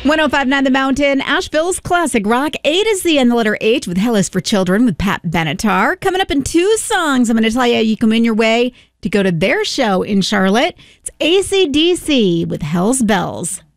1059 The Mountain, Asheville's classic rock. 8 is the end, the letter H with Hell is for Children with Pat Benatar. Coming up in 2 songs, I'm going to tell you can win your way to go to their show in Charlotte. It's AC/DC with Hell's Bells.